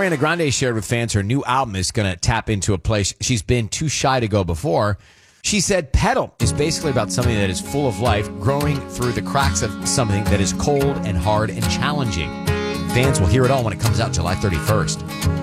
Ariana Grande shared with fans her new album is going to tap into a place she's been too shy to go before. She said Petal is basically about something that is full of life, growing through the cracks of something that is cold and hard and challenging. Fans will hear it all when it comes out July 31st.